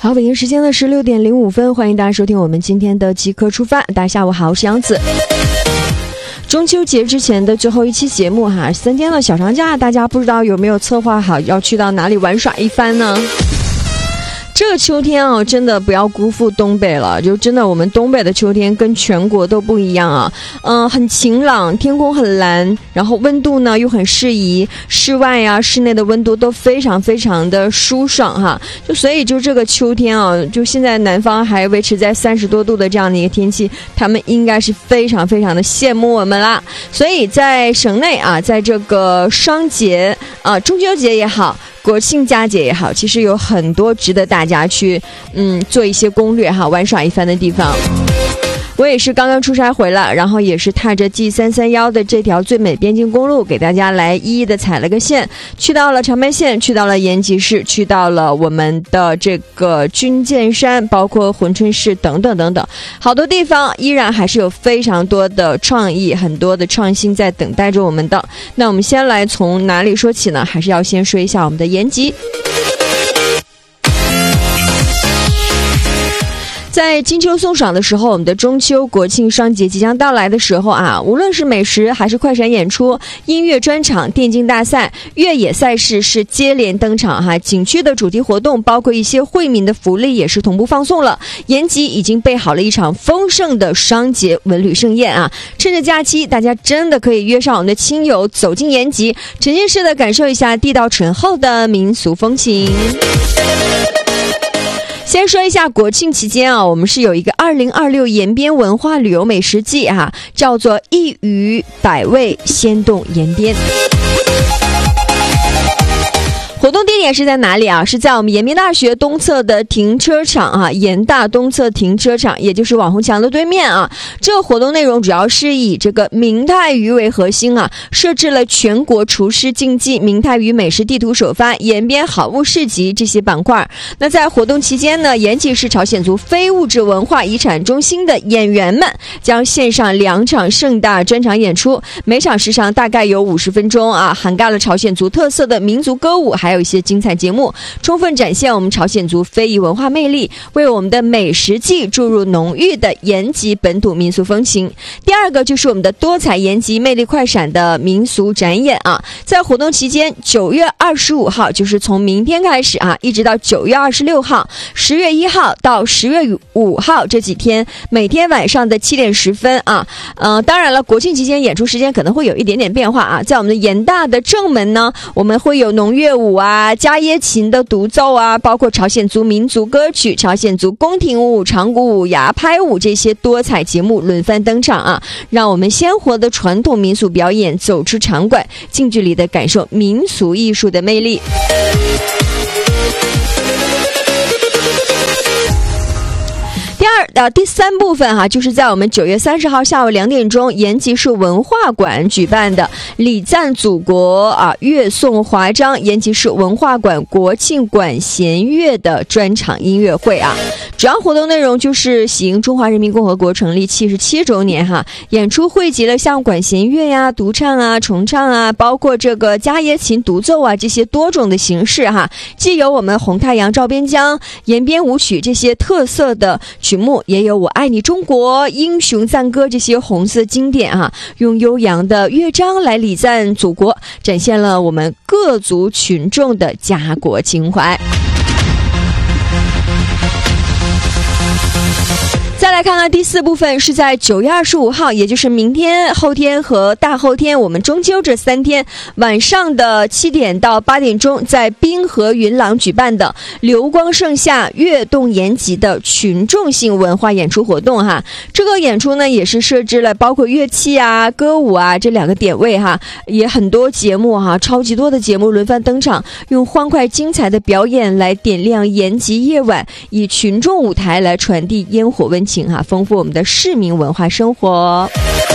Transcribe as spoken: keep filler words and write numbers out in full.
好，北京时间的是六点零五分，欢迎大家收听我们今天的即刻出发。大家下午好，我是杨子。中秋节之前的最后一期节目哈，三天的小长假，大家不知道有没有策划好要去到哪里玩耍一番呢？这个秋天啊，真的不要辜负东北了，就真的我们东北的秋天跟全国都不一样啊。嗯、呃，很晴朗，天空很蓝，然后温度呢又很适宜，室外呀、啊、室内的温度都非常非常的舒爽哈。就所以就这个秋天啊，就现在南方还维持在三十多度的这样的一个天气，他们应该是非常非常的羡慕我们啦。所以在省内啊，在这个双节啊，中秋节也好，国庆佳节也好，其实有很多值得大家去嗯做一些攻略哈，玩耍一番的地方。我也是刚刚出差回来，然后也是踏着 G 三三一 的这条最美边境公路给大家来一一的踩了个线，去到了长白县，去到了延吉市，去到了我们的这个军舰山，包括珲春市等等等等，好多地方依然还是有非常多的创意，很多的创新在等待着我们的。那我们先来从哪里说起呢？还是要先说一下我们的延吉。在金秋送爽的时候，我们的中秋、国庆双节即将到来的时候啊，无论是美食还是快闪演出、音乐专场、电竞大赛、越野赛事是接连登场哈。景区的主题活动，包括一些惠民的福利也是同步放送了。延吉已经备好了一场丰盛的双节文旅盛宴啊！趁着假期，大家真的可以约上我们的亲友，走进延吉，沉浸式的感受一下地道醇厚的民俗风情。先说一下国庆期间啊，我们是有一个二零二六延边文化旅游美食季啊，叫做一鱼百味鲜动延边。活动地点是在哪里啊？是在我们延边大学东侧的停车场啊，延大东侧停车场，也就是网红墙的对面啊。这个活动内容主要是以这个明太鱼为核心啊，设置了全国厨师竞技、明太鱼美食地图首发、延边好物市集这些板块。那在活动期间呢，延吉市朝鲜族非物质文化遗产中心的演员们将献上两场盛大专场演出，每场时长大概有五十分钟啊，涵盖了朝鲜族特色的民族歌舞，还有一些精彩节目，充分展现我们朝鲜族非遗文化魅力，为我们的美食季注入浓郁的延吉本土民俗风情。第二个就是我们的多彩延吉魅力快闪的民俗展演啊，在活动期间，九月二十五号就是从明天开始啊，一直到九月二十六号，十月一号到十月五号这几天，每天晚上的七点十分啊，呃，当然了，国庆期间演出时间可能会有一点点变化啊，在我们的延大的正门呢，我们会有农乐舞啊、伽耶琴的独奏啊，包括朝鲜族民族歌曲、朝鲜族宫廷舞、长鼓舞、牙拍舞这些多彩节目轮番登场啊，让我们鲜活的传统民俗表演走出场馆，近距离的感受民俗艺术的魅力。第二呃第三部分哈、啊，就是在我们九月三十号下午两点钟，延吉市文化馆举办的礼赞祖国啊乐颂华章延吉市文化馆国庆管弦乐的专场音乐会啊。主要活动内容就是喜迎中华人民共和国成立七十七周年哈，演出汇集了像管弦乐呀、独唱啊、重唱啊，包括这个伽耶琴独奏啊这些多种的形式哈，既有我们红太阳照边疆、延边舞曲这些特色的曲目，也有我爱你中国、英雄赞歌这些红色经典哈，用悠扬的乐章来礼赞祖国，展现了我们各族群众的家国情怀。再来看看第四部分，是在九月二十五号，也就是明天、后天和大后天，我们中秋这三天晚上的七点到八点钟，在滨河云廊举办的流光盛夏跃动延吉的群众性文化演出活动哈。这个演出呢，也是设置了包括乐器啊、歌舞啊这两个点位哈，也很多节目哈，超级多的节目轮番登场，用欢快精彩的表演来点亮延吉夜晚，以群众舞台来传递烟火温情哈，丰富我们的市民文化生活。